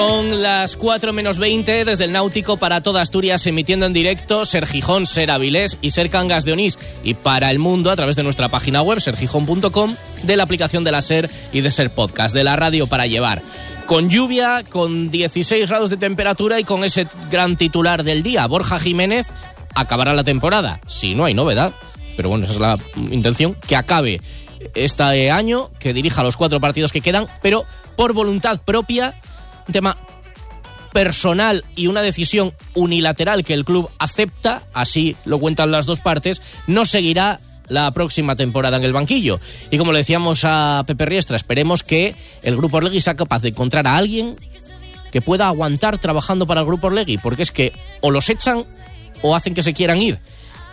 Son las 4 menos 20 desde el Náutico para toda Asturias, emitiendo en directo Ser Gijón, Ser Avilés y Ser Cangas de Onís, y para el mundo a través de nuestra página web sergijón.com, de la aplicación de la Ser y de Ser Podcast, de la radio para llevar. Con lluvia, con 16 grados de temperatura y con ese gran titular del día: Borja Jiménez acabará la temporada, si no hay novedad, pero bueno, esa es la intención, que acabe este año, que dirija los 4 partidos que quedan, pero por voluntad propia. Un tema personal y una decisión unilateral que el club acepta, así lo cuentan las dos partes. No seguirá la próxima temporada en el banquillo. Y como le decíamos a Pepe Riestra, esperemos que el Grupo Orlegui sea capaz de encontrar a alguien que pueda aguantar trabajando para el Grupo Orlegui, porque es que o los echan o hacen que se quieran ir.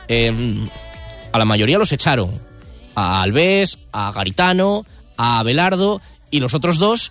A la mayoría los echaron. A Alves, a Garitano, a Abelardo, y los otros dos,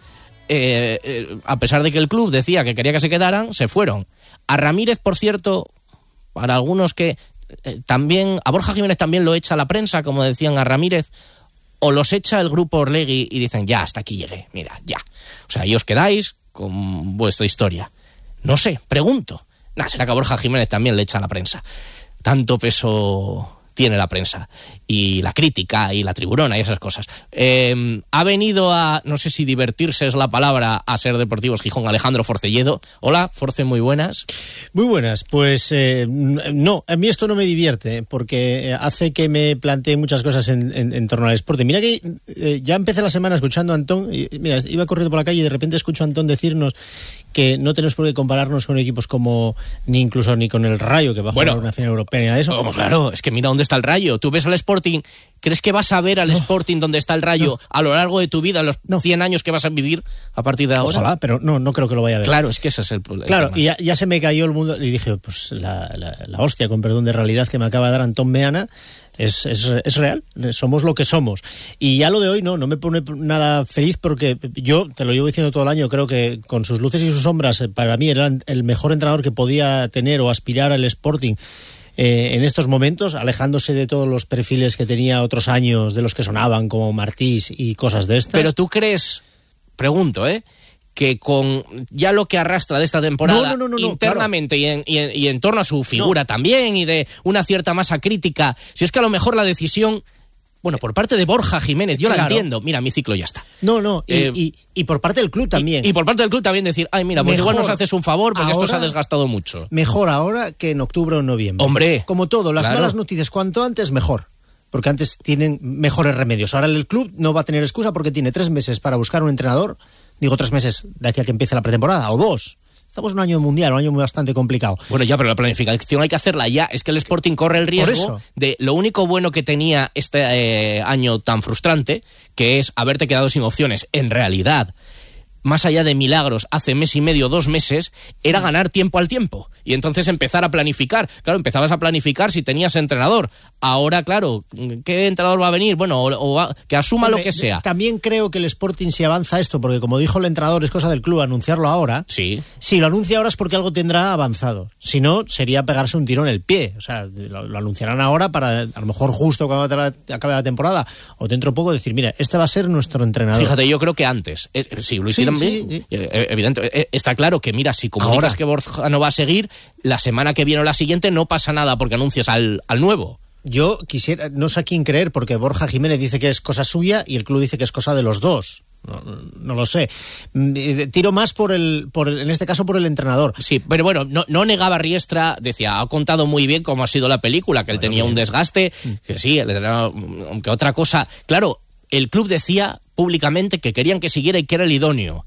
a pesar de que el club decía que quería que se quedaran, se fueron. A Ramírez, por cierto, para algunos que también, a Borja Jiménez también lo echa la prensa, como decían a Ramírez, o los echa el Grupo Orlegui y dicen, ya, hasta aquí llegué, mira, ya. O sea, ahí os quedáis con vuestra historia. No sé, pregunto. Será que a Borja Jiménez también le echa la prensa. Tanto peso tiene la prensa y la crítica y la tribuna y esas cosas. Ha venido a, no sé si divertirse es la palabra, a Ser Deportivos Gijón, Alejandro Forcelledo. Hola, Force, muy buenas. Muy buenas, pues no, a mí esto no me divierte, porque hace que me plantee muchas cosas en torno al deporte. Mira que ya empecé la semana escuchando a Antón, y mira, iba corriendo por la calle y de repente escucho a Antón decirnos que no tenemos por qué compararnos con equipos como, ni con el Rayo, que va a jugar una final europea, ni nada de eso. Claro, es que mira dónde está el Rayo. Tú ves al Sporting, ¿crees que vas a ver al Sporting donde está el Rayo a lo largo de tu vida, los 100 años que vas a vivir a partir de ahora? Ojalá, pero no creo que lo vaya a ver. Claro, es que ese es el problema. Claro, y ya se me cayó el mundo, y dije, pues la hostia, con perdón de realidad, que me acaba de dar Antón Meana, es real, somos lo que somos. Y ya lo de hoy no me pone nada feliz, porque yo, te lo llevo diciendo todo el año, creo que con sus luces y sus sombras, para mí era el mejor entrenador que podía tener o aspirar al Sporting en estos momentos, alejándose de todos los perfiles que tenía otros años, de los que sonaban, como Martís y cosas de estas. Pero tú crees, pregunto, que con ya lo que arrastra de esta temporada internamente, claro, y en torno a su figura también, y de una cierta masa crítica, si es que a lo mejor la decisión, bueno, por parte de Borja Jiménez, yo la entiendo, mira, mi ciclo ya está. Y por parte del club también. Y por parte del club también decir, ay, mira, pues mejor, igual nos haces un favor porque ahora, esto se ha desgastado mucho. Mejor ahora que en octubre o noviembre. Hombre. Como todo, las malas noticias cuanto antes, mejor. Porque antes tienen mejores remedios. Ahora el club no va a tener excusa porque tiene 3 meses para buscar un entrenador. Digo 3 meses de aquí a que empiece la pretemporada, o 2. Estamos en un año mundial, un año bastante complicado. Bueno, ya, pero la planificación hay que hacerla ya. Es que el Sporting corre el riesgo de lo único bueno que tenía este año tan frustrante, que es haberte quedado sin opciones. En realidad, más allá de milagros, hace mes y medio, 2 meses, era ganar tiempo al tiempo. Y entonces empezar a planificar. Claro, empezabas a planificar si tenías entrenador. Ahora, claro, ¿qué entrenador va a venir? Bueno, que asuma lo que sea. También creo que el Sporting, si avanza esto, porque como dijo el entrenador, es cosa del club anunciarlo ahora. Sí. Si lo anuncia ahora es porque algo tendrá avanzado. Si no, sería pegarse un tiro en el pie. O sea, lo anunciarán ahora para, a lo mejor justo cuando acabe la temporada, o dentro de poco, decir, mira, este va a ser nuestro entrenador. Fíjate, yo creo que antes. Sí, lo hicieron bien. Sí. Evidente, está claro que, mira, si comunicas ahora que Borja no va a seguir, la semana que viene o la siguiente no pasa nada porque anuncias al nuevo. Yo quisiera, no sé a quién creer, porque Borja Jiménez dice que es cosa suya y el club dice que es cosa de los dos. No lo sé. Tiro más en este caso por el entrenador. Sí, pero bueno, no negaba Riestra, decía, ha contado muy bien cómo ha sido la película, que él tenía un desgaste, que sí, aunque otra cosa. Claro, el club decía públicamente que querían que siguiera y que era el idóneo.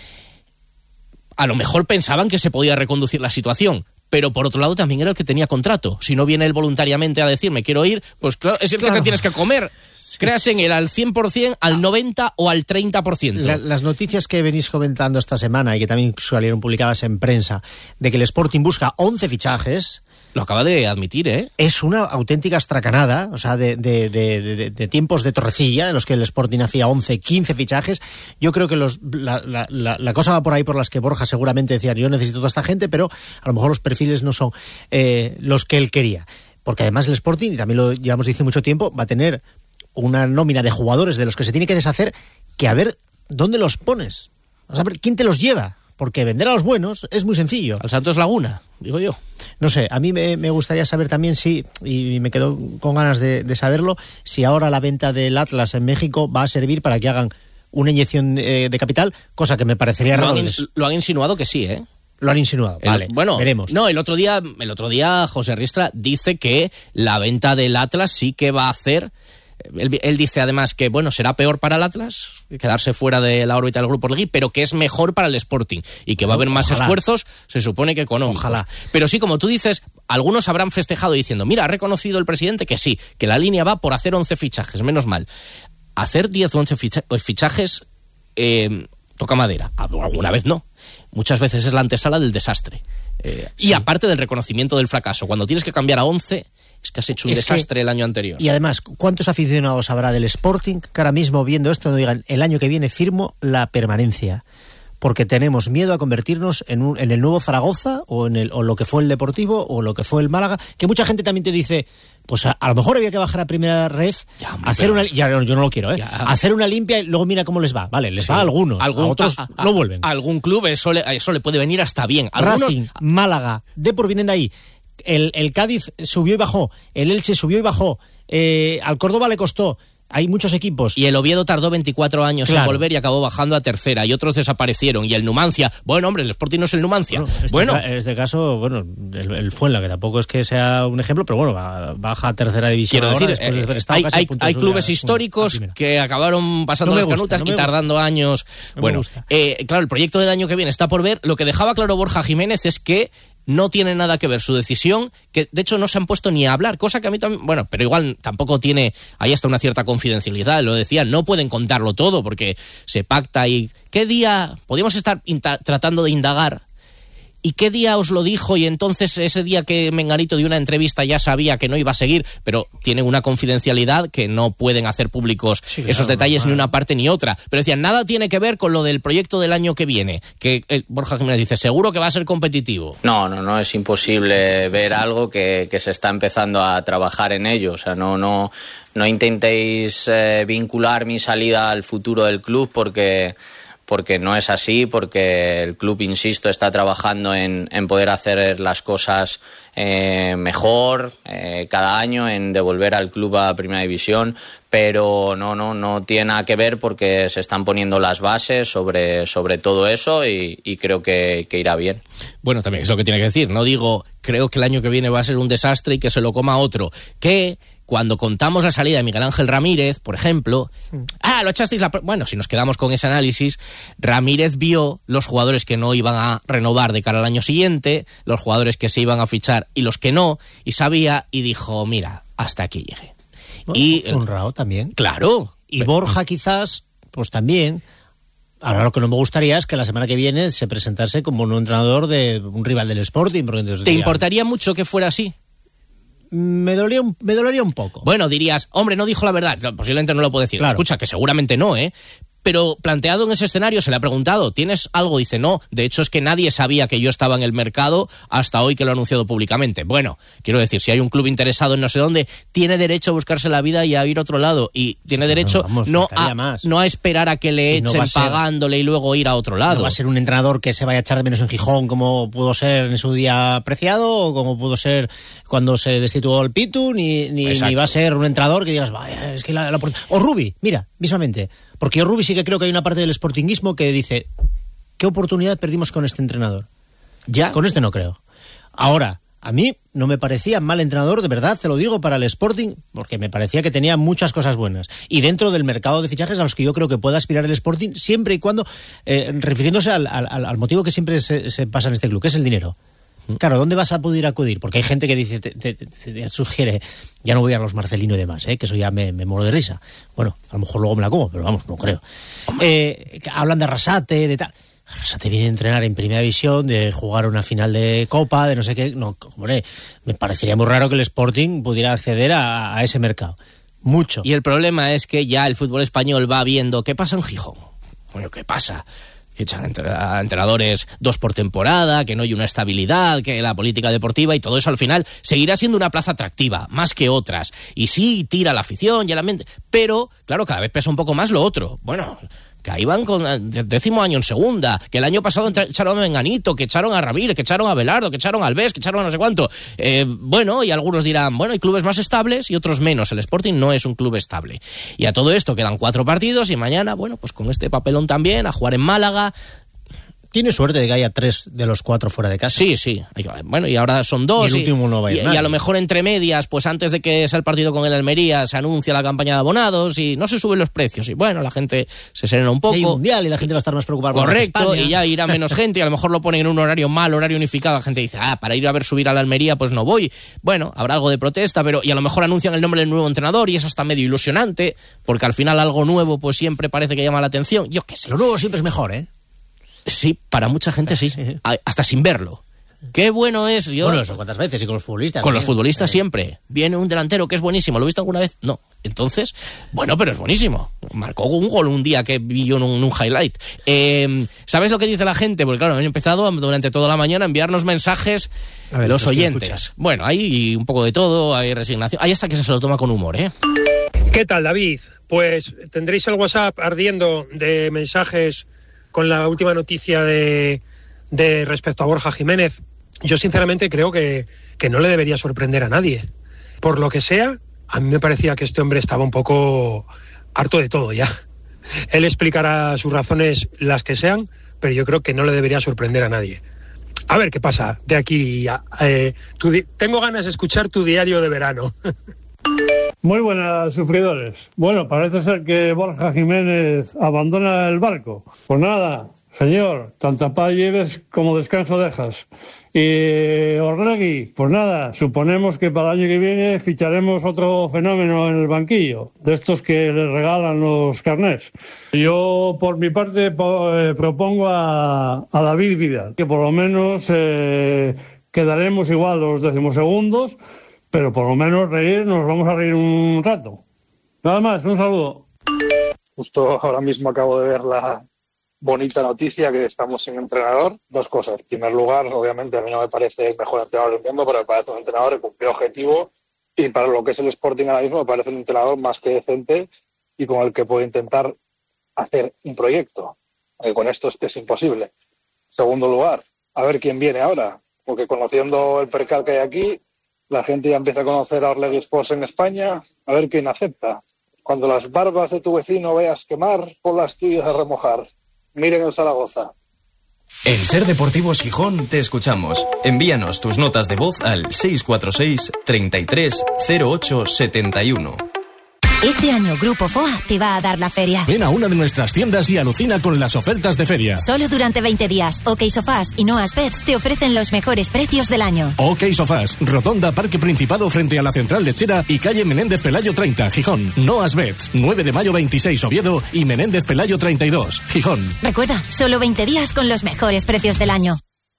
A lo mejor pensaban que se podía reconducir la situación, pero por otro lado también era el que tenía contrato. Si no viene él voluntariamente a decirme quiero ir, pues claro, es el que te tienes que comer. Sí. Creas en él al 100%, al 90% o al 30%. Las noticias que venís comentando esta semana y que también salieron publicadas en prensa, de que el Sporting busca 11 fichajes... Lo acaba de admitir, Es una auténtica estracanada, o sea, de tiempos de torrecilla, en los que el Sporting hacía 11, 15 fichajes. Yo creo que la cosa va por ahí, por las que Borja seguramente decía, yo necesito toda esta gente, pero a lo mejor los perfiles no son los que él quería. Porque además el Sporting, y también lo llevamos diciendo mucho tiempo, va a tener una nómina de jugadores de los que se tiene que deshacer, que a ver dónde los pones. O sea, ¿quién te los lleva? porque vender a los buenos es muy sencillo. Al Santos Laguna, digo yo. No sé, a mí me gustaría saber también si, y me quedo con ganas de saberlo, si ahora la venta del Atlas en México va a servir para que hagan una inyección de capital, cosa que me parecería raro. Lo han insinuado que sí, ¿eh? Lo han insinuado, vale, bueno, veremos. No, el otro día José Riestra dice que la venta del Atlas sí que va a hacer... Él dice además que, bueno, será peor para el Atlas quedarse fuera de la órbita del Grupo Orlegui, pero que es mejor para el Sporting y que va a haber más esfuerzos, se supone que económicos. Ojalá. Pero sí, como tú dices, algunos habrán festejado diciendo, mira, ha reconocido el presidente que sí, que la línea va por hacer 11 fichajes, menos mal. Hacer 10 o 11 fichajes toca madera, alguna vez no. Muchas veces es la antesala del desastre. Sí. Y aparte del reconocimiento del fracaso, cuando tienes que cambiar a 11, es que has hecho un desastre el año anterior. Y además, ¿cuántos aficionados habrá del Sporting que ahora mismo viendo esto no digan, el año que viene firmo la permanencia? Porque tenemos miedo a convertirnos en el nuevo Zaragoza o lo que fue el Deportivo o lo que fue el Málaga, que mucha gente también te dice, pues a lo mejor había que bajar a primera ref, yo no lo quiero, hacer una limpia y luego mira cómo les va. Vale, les va a algunos, a otros no vuelven. A algún club eso le puede venir hasta bien. Racing, Málaga, Depor vienen de ahí. El Cádiz subió y bajó, el Elche subió y bajó, al Córdoba le costó. Hay muchos equipos. Y el Oviedo tardó 24 años en volver y acabó bajando a tercera. Y otros desaparecieron. Y el Numancia... Bueno, hombre, el Sporting no es el Numancia. Este caso, bueno, el Fuenla, que tampoco es que sea un ejemplo, pero bueno, baja a tercera división. Quiero decir, hay clubes históricos que acabaron pasando las canutas y tardando años. Bueno, claro, el proyecto del año que viene está por ver. Lo que dejaba claro Borja Jiménez es que no tiene nada que ver su decisión, que de hecho no se han puesto ni a hablar, cosa que a mí también, bueno, pero igual tampoco tiene, ahí hasta una cierta confidencialidad, lo decía, no pueden contarlo todo porque se pacta y ¿qué día? Podríamos estar tratando de indagar. ¿Y qué día os lo dijo? Y entonces ese día que Menganito dio una entrevista ya sabía que no iba a seguir, pero tiene una confidencialidad que no pueden hacer públicos esos detalles ni una parte ni otra. Pero decían, nada tiene que ver con lo del proyecto del año que viene, que Borja Jiménez dice, seguro que va a ser competitivo. No, es imposible ver algo que se está empezando a trabajar en ello. O sea, no intentéis vincular mi salida al futuro del club porque no es así, porque el club, insisto, está trabajando en poder hacer las cosas mejor cada año, en devolver al club a Primera División, pero no tiene nada que ver porque se están poniendo las bases sobre todo eso y creo que irá bien. Bueno, también es lo que tiene que decir, no digo, creo que el año que viene va a ser un desastre y que se lo coma otro, que... Cuando contamos la salida de Miguel Ángel Ramírez, por ejemplo, lo echasteis bueno, si nos quedamos con ese análisis, Ramírez vio los jugadores que no iban a renovar de cara al año siguiente, los jugadores que se iban a fichar y los que no, y sabía y dijo, mira, hasta aquí llegué. Bueno, y honrado también. Claro. Y Borja quizás, pues también. Ahora lo que no me gustaría es que la semana que viene se presentase como un entrenador de un rival del Sporting. ¿Te importaría mucho que fuera así? Me dolería un poco. Bueno, dirías, hombre, no dijo la verdad. Posiblemente no lo puedo decir. Claro. Escucha, que seguramente no, Pero planteado en ese escenario se le ha preguntado, ¿tienes algo? Dice, no, de hecho es que nadie sabía que yo estaba en el mercado hasta hoy que lo he anunciado públicamente. Bueno, quiero decir, si hay un club interesado en no sé dónde, tiene derecho a buscarse la vida y a ir a otro lado. Y tiene derecho no a esperar a que le echen pagándole y luego ir a otro lado. No va a ser un entrenador que se vaya a echar de menos en Gijón como pudo ser en su día Preciado o como pudo ser cuando se destituyó el Pitu, ni va a ser un entrenador que digas, vaya, es que o Rubi, mira, mismamente. Porque yo, Rubi, sí que creo que hay una parte del sportinguismo que dice, ¿qué oportunidad perdimos con este entrenador? Ya. Con este no creo. Ahora, a mí no me parecía mal entrenador, de verdad, te lo digo, para el Sporting, porque me parecía que tenía muchas cosas buenas. Y dentro del mercado de fichajes a los que yo creo que pueda aspirar el Sporting, siempre y cuando, refiriéndose al motivo que siempre se pasa en este club, que es el dinero. Claro, ¿dónde vas a poder acudir? Porque hay gente que dice, te sugiere, ya no voy a los Marcelino y demás, que eso ya me muero de risa. Bueno, a lo mejor luego me la como, pero vamos, no creo. Hablan de Arrasate, de tal. Arrasate viene a entrenar en Primera División, de jugar una final de Copa, de no sé qué. No, hombre, me parecería muy raro que el Sporting pudiera acceder a ese mercado. Mucho. Y el problema es que ya el fútbol español va viendo, ¿qué pasa en Gijón? Bueno, ¿qué pasa? Que echan a entrenadores 2 por temporada, que no hay una estabilidad, que la política deportiva y todo eso al final seguirá siendo una plaza atractiva, más que otras. Y sí, tira la afición y el ambiente, pero, claro, cada vez pesa un poco más lo otro. Bueno, que ahí van con 10º año en segunda, que el año pasado echaron a Menganito, que echaron a Ramírez, que echaron a Belardo, que echaron a Alves, que echaron a no sé cuánto. Bueno, y algunos dirán, bueno, hay clubes más estables y otros menos. El Sporting no es un club estable. Y a todo esto quedan 4 partidos y mañana, bueno, pues con este papelón también, a jugar en Málaga. Tiene suerte de que haya 3 de los 4 fuera de casa. Sí. Bueno, y ahora son 2. Y el último no va a ir y a lo mejor entre medias, pues antes de que sea el partido con el Almería, se anuncia la campaña de abonados y no se suben los precios. Y bueno, la gente se serena un poco. Y hay mundial y la gente va a estar más preocupada por Correcto, España. Y ya irá menos gente y a lo mejor lo ponen en un horario mal, horario unificado. La gente dice, para ir a ver subir a la Almería, pues no voy. Bueno, habrá algo de protesta, pero y a lo mejor anuncian el nombre del nuevo entrenador y eso está medio ilusionante, porque al final algo nuevo pues siempre parece que llama la atención. Yo qué sé. Lo nuevo siempre es mejor, ¿eh? Sí, para mucha gente sí, hasta sin verlo. Qué bueno es. Bueno, eso cuántas veces, y con los futbolistas. Con los futbolistas siempre. Viene un delantero que es buenísimo, ¿lo he visto alguna vez? No. Entonces, bueno, pero es buenísimo. Marcó un gol un día que vi yo en un highlight. ¿Sabes lo que dice la gente? Porque claro, han empezado durante toda la mañana a enviarnos mensajes los oyentes. Bueno, hay un poco de todo, hay resignación. Hay hasta que se lo toma con humor, ¿eh? ¿Qué tal, David? Pues tendréis el WhatsApp ardiendo de mensajes con la última noticia de respecto a Borja Jiménez. Yo sinceramente creo que no le debería sorprender a nadie. Por lo que sea, a mí me parecía que este hombre estaba un poco harto de todo ya. Él explicará sus razones, las que sean, pero yo creo que no le debería sorprender a nadie. A ver qué pasa de aquí a... tengo ganas de escuchar tu diario de verano. Muy buenas, sufridores. Bueno, parece ser que Borja Jiménez abandona el barco. Pues nada, señor, tanta paz lleves como descanso dejas. Y Orlegui, pues nada, suponemos que para el año que viene ficharemos otro fenómeno en el banquillo, de estos que le regalan los carnés. Yo, por mi parte, propongo a David Vidal, que por lo menos quedaremos igual los 12º, pero por lo menos nos vamos a reír un rato. Nada más, un saludo. Justo ahora mismo acabo de ver la bonita noticia que estamos sin entrenador. 2 cosas. En primer lugar, obviamente a mí no me parece el mejor entrenador del mundo, pero me parece un entrenador que cumplió objetivo y para lo que es el Sporting ahora mismo me parece un entrenador más que decente y con el que puedo intentar hacer un proyecto. Con esto es que es imposible. Segundo lugar, a ver quién viene ahora, porque conociendo el percal que hay aquí, la gente ya empieza a conocer a Orlegui Sports en España, a ver quién acepta. Cuando las barbas de tu vecino veas quemar, pon las tuyas a remojar. Miren el Zaragoza. En Ser Deportivos Gijón te escuchamos. Envíanos tus notas de voz al 646 33 08 71. Este año Grupo FOA te va a dar la feria. Ven a una de nuestras tiendas y alucina con las ofertas de feria. Solo durante 20 días, OK Sofás y Noas Beds te ofrecen los mejores precios del año. OK Sofás, Rotonda Parque Principado frente a la Central Lechera y calle Menéndez Pelayo 30, Gijón. Noas Beds, 9 de mayo 26, Oviedo y Menéndez Pelayo 32, Gijón. Recuerda, solo 20 días con los mejores precios del año.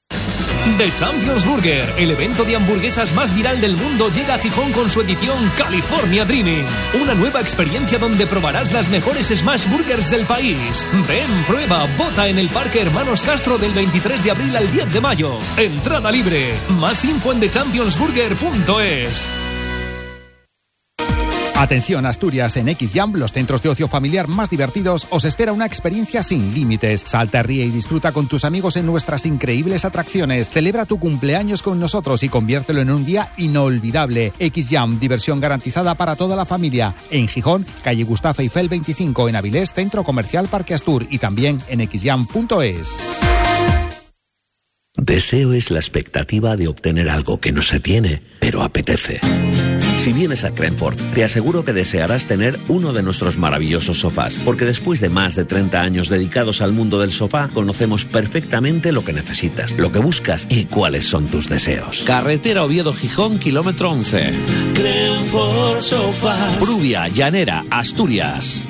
The Champions Burger, el evento de hamburguesas más viral del mundo, llega a Gijón con su edición California Dreaming. Una nueva experiencia donde probarás las mejores smash burgers del país. Ven, prueba, vota en el Parque Hermanos Castro del 23 de abril al 10 de mayo. Entrada libre. Más info en thechampionsburger.es. Atención Asturias, en XJam, los centros de ocio familiar más divertidos, os espera una experiencia sin límites. Salta, ríe y disfruta con tus amigos en nuestras increíbles atracciones. Celebra tu cumpleaños con nosotros y conviértelo en un día inolvidable. XJam, diversión garantizada para toda la familia. En Gijón, calle Gustavo Eiffel 25, en Avilés, Centro Comercial Parque Astur y también en xjam.es. Deseo es la expectativa de obtener algo que no se tiene, pero apetece. Si vienes a Crenford, te aseguro que desearás tener uno de nuestros maravillosos sofás, porque después de más de 30 años dedicados al mundo del sofá, conocemos perfectamente lo que necesitas, lo que buscas y cuáles son tus deseos. Carretera Oviedo-Gijón, kilómetro 11. Crenford Sofás. Prubia, Llanera, Asturias.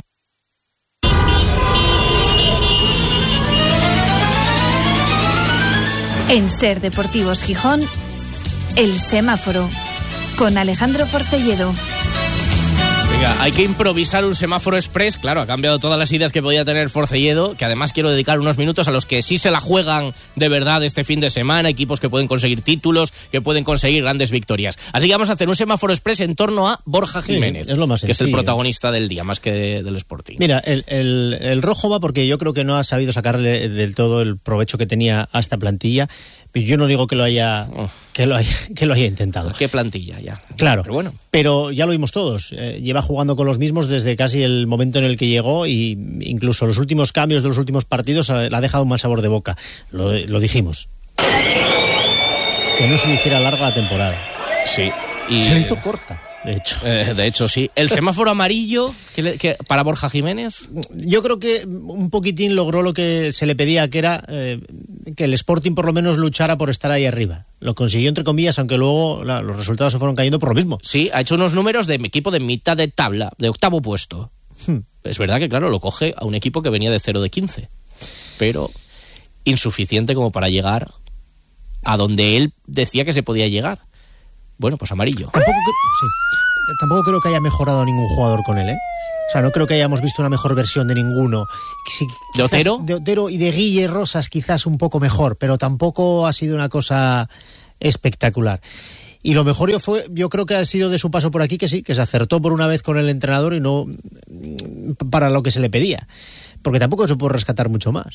En Ser Deportivos Gijón, El Semáforo, con Alejandro Porcelledo. Venga, hay que improvisar un semáforo express. Claro, ha cambiado todas las ideas que podía tener Forcelledo, que además quiero dedicar unos minutos a los que sí se la juegan de verdad este fin de semana, equipos que pueden conseguir títulos, que pueden conseguir grandes victorias. Así que vamos a hacer un semáforo express en torno a Borja Jiménez, es lo más que sencillo. es el protagonista del día, más que del Sporting. Mira, el rojo va porque yo creo que no ha sabido sacarle del todo el provecho que tenía a esta plantilla. Yo no digo que lo haya intentado. ¿Qué plantilla ya? Claro, pero bueno. Pero ya lo vimos todos. Lleva jugando con los mismos desde casi el momento en el que llegó, y incluso los últimos cambios de los últimos partidos le ha dejado un mal sabor de boca. Lo dijimos. Que no se le hiciera larga la temporada. Sí. Y se le hizo corta. De hecho, sí. ¿El semáforo amarillo que para Borja Jiménez? Yo creo que un poquitín logró lo que se le pedía, que era que el Sporting por lo menos luchara por estar ahí arriba. Lo consiguió entre comillas, aunque luego los resultados se fueron cayendo por lo mismo. Sí, ha hecho unos números de equipo de mitad de tabla, de octavo puesto. Es verdad que, claro, lo coge a un equipo que venía de 0 de 15. Pero insuficiente como para llegar a donde él decía que se podía llegar. Bueno, pues amarillo. Tampoco creo que haya mejorado ningún jugador con él, ¿eh? O sea, no creo que hayamos visto una mejor versión de ninguno. ¿De Otero? De Otero y de Guille Rosas quizás un poco mejor, pero tampoco ha sido una cosa espectacular. Y lo mejor yo creo que ha sido de su paso por aquí, que sí, que se acertó por una vez con el entrenador y no para lo que se le pedía. Porque tampoco se puede rescatar mucho más.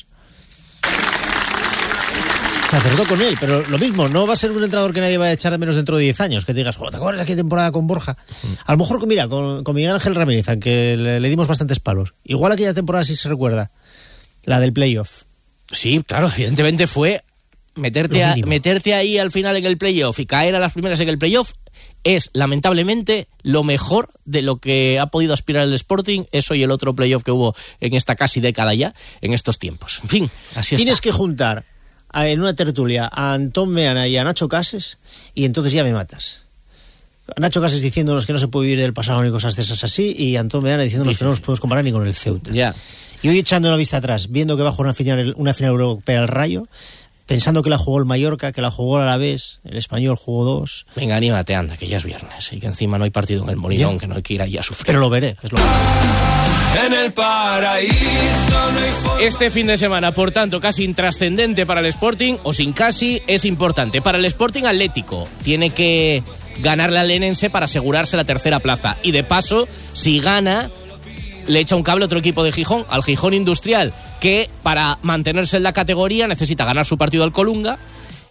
Se acertó con él, pero lo mismo, no va a ser un entrenador que nadie va a echar de menos dentro de 10 años, que te digas, ¿te acuerdas de aquella temporada con Borja? A lo mejor, mira, con Miguel Ángel Ramírez, aunque le dimos bastantes palos. Igual aquella temporada sí se recuerda, la del playoff. Sí, claro, evidentemente fue meterte ahí al final en el playoff y caer a las primeras en el playoff. Es, lamentablemente, lo mejor de lo que ha podido aspirar el Sporting, eso y el otro playoff que hubo en esta casi década ya, en estos tiempos. En fin, así es. Tienes que juntar en una tertulia a Antón Meana y a Nacho Cases, y entonces ya me matas. Nacho Cases diciéndonos que no se puede vivir del pasado ni cosas de esas así, y Antón Meana diciéndonos que no nos podemos comparar ni con el Ceuta. Ya. Y hoy echando la vista atrás, viendo que va a jugar una final europea al Rayo, pensando que la jugó el Mallorca, que la jugó el Alavés, el Español jugó 2. Venga, anímate, anda, que ya es viernes y que encima no hay partido en el Molinón, ¿ya? Que no hay que ir allí a sufrir. Pero lo veré, es lo que... En el paraíso no hay forma. Este fin de semana, por tanto, casi intrascendente para el Sporting, o sin casi, es importante. Para el Sporting Atlético, tiene que ganarle al Lenense para asegurarse la tercera plaza. Y de paso, si gana, le echa un cable a otro equipo de Gijón, al Gijón Industrial, que para mantenerse en la categoría necesita ganar su partido al Colunga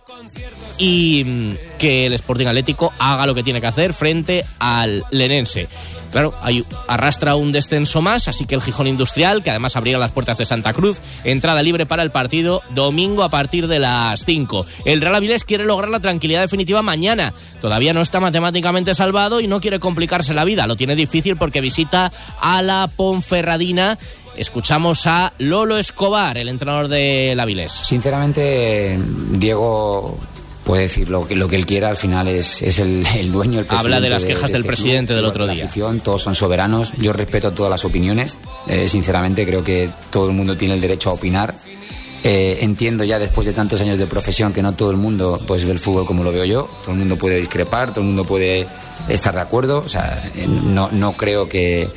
y que el Sporting Atlético haga lo que tiene que hacer frente al Lenense. Claro, arrastra un descenso más, así que el Gijón Industrial, que además abrirá las puertas de Santa Cruz, entrada libre para el partido domingo a partir de las 5. El Real Avilés quiere lograr la tranquilidad definitiva mañana. Todavía no está matemáticamente salvado y no quiere complicarse la vida. Lo tiene difícil porque visita a la Ponferradina. Escuchamos a Lolo Escobar, el entrenador del Avilés. Sinceramente, Diego puede decir lo que él quiera, al final es el dueño, el presidente. Habla de las quejas del presidente del otro día. Afición, todos son soberanos, yo respeto todas las opiniones, sinceramente creo que todo el mundo tiene el derecho a opinar. Entiendo ya después de tantos años de profesión que no todo el mundo pues ve el fútbol como lo veo yo, todo el mundo puede discrepar, todo el mundo puede estar de acuerdo, o sea, no creo que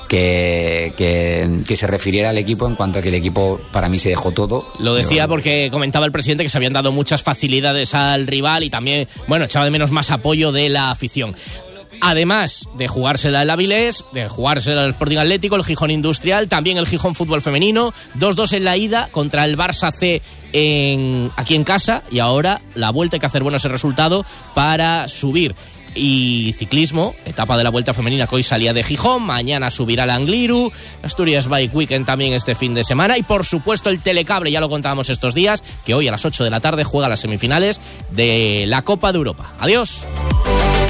se refiriera al equipo en cuanto a que el equipo para mí se dejó todo. Lo decía porque comentaba el presidente que se habían dado muchas facilidades al rival y también, bueno, echaba de menos más apoyo de la afición. Además de jugársela el Avilés, de jugársela el Sporting Atlético, el Gijón Industrial, también el Gijón Fútbol Femenino, 2-2 en la ida contra el Barça C aquí en casa, y ahora la vuelta, hay que hacer bueno ese resultado para subir. Y ciclismo, etapa de la Vuelta Femenina que hoy salía de Gijón, mañana subirá la Angliru, Asturias Bike Weekend también este fin de semana, y por supuesto el Telecable, ya lo contábamos estos días, que hoy a las 8 de la tarde juega las semifinales de la Copa de Europa. Adiós.